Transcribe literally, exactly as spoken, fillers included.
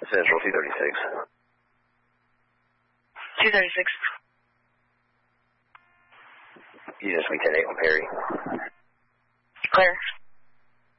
Central, two thirty-six. two thirty-six. You just be ten eight on Perry. Clear.